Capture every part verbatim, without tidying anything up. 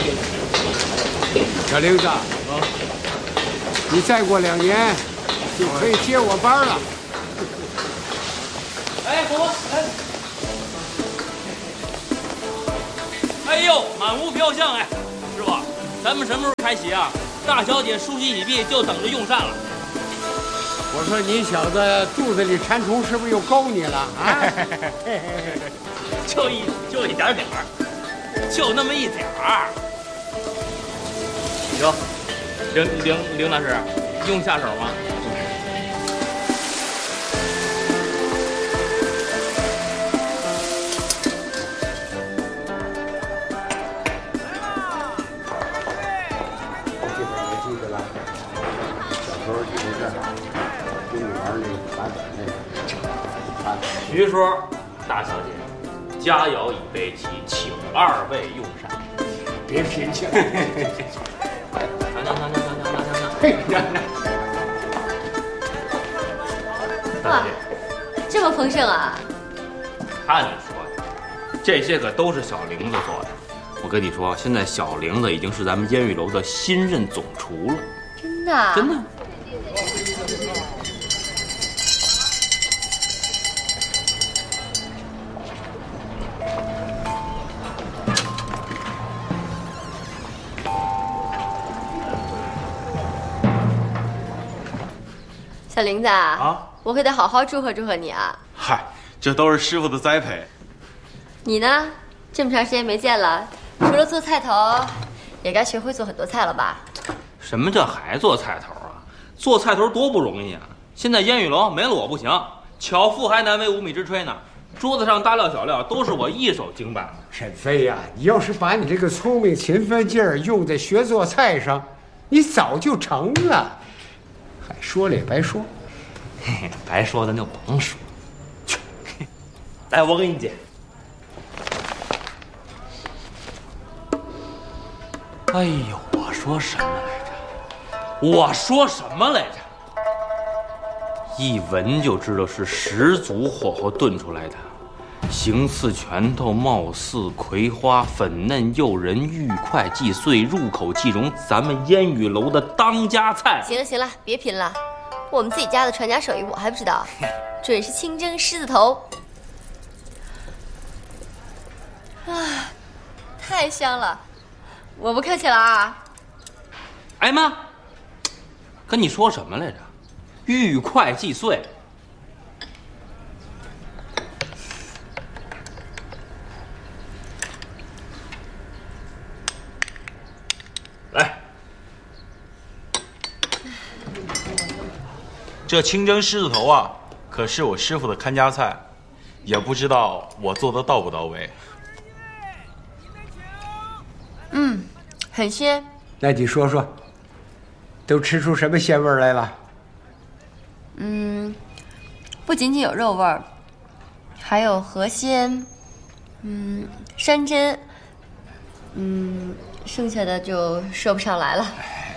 小玲子，啊，你再过两年就可以接我班了。 哎，伯伯，哎，哎呦，满屋飘香哎！师傅，咱们什么时候开席啊？大小姐梳洗已毕，就等着用膳了。 我说你小子肚子里馋虫是不是又勾你了啊？ 就一就一点点儿，就那么一点儿。哟，凌凌凌大师，用下手吗？ 这边我记得了，小时候你在这儿跟你玩那个打点那个。啊， 徐说，大小姐，佳肴已备齐，请二位用膳。 别贫气了。 拿拿拿拿拿拿拿拿。 嘿，拿拿。 哇，这么丰盛啊！ 看你说的，这些可都是小玲子做的。我跟你说，现在小玲子已经是咱们烟雨楼的新任总厨了。 真的？ 真的。 小玲子啊，我可得好好祝贺祝贺你啊！ 嗨，这都是师傅的栽培。 你呢？这么长时间没见了，除了做菜头，也该学会做很多菜了吧？ 什么叫还做菜头啊？做菜头多不容易啊！现在烟雨楼没了我不行，巧妇还难为无米之炊呢。桌子上大料小料都是我一手经办的。 沈飞呀，你要是把你这个聪明勤奋劲儿用在学做菜上，你早就成了。还说了也白说， 嘿嘿，白说咱就甭说。去，来，我给你解。哎呦，我说什么来着？我说什么来着？一闻就知道是十足火候炖出来的，形似拳头，貌似葵花，粉嫩诱人，愉快既碎，入口即溶，咱们烟雨楼的当家菜。 行了行了，别贫了，我们自己家的传家手艺我还不知道，准是清蒸狮子头。啊，太香了！我不客气了啊。 哎妈，跟你说什么来着？愉快既碎。来， 这清蒸狮子头啊，可是我师傅的看家菜，也不知道我做的到不到位。 嗯，很鲜。 那你说说，都吃出什么鲜味来了？ 嗯，不仅仅有肉味儿，还有河鲜，嗯，山珍，嗯，剩下的就说不上来了。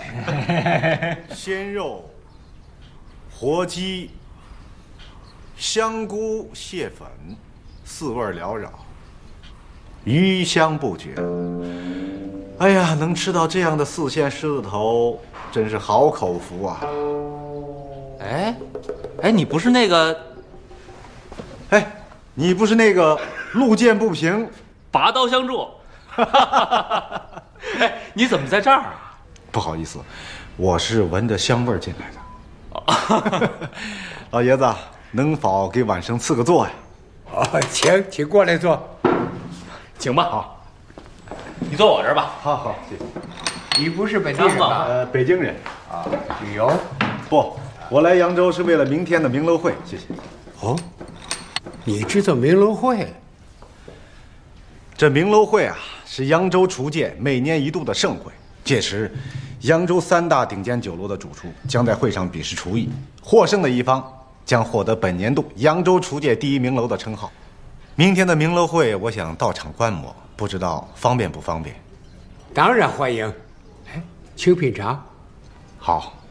鲜肉、活鸡、香菇、蟹粉，四味缭绕，余香不绝。哎呀，能吃到这样的四鲜狮子头，真是好口福啊！ 哎，哎，你不是那个？ 哎，你不是那个路见不平， 拔刀相助？哎，你怎么在这儿啊？ 不好意思，我是闻着香味儿进来的。老爷子，能否给晚生赐个座呀？ 哦，请，请过来坐。 请吧。好，你坐我这儿吧。 好好，谢谢。 你不是本地人吧？ 呃，北京人啊，旅游？ 不，我来扬州是为了明天的明楼会。谢谢。 哦，你知道明楼会？ 这明楼会啊，是扬州厨界每年一度的盛会。届时，扬州三大顶尖酒楼的主厨将在会上比试厨艺，获胜的一方将获得本年度扬州厨界第一名楼的称号。明天的明楼会，我想到场观摩，不知道方便不方便？ 当然欢迎。哎，请品尝。 好。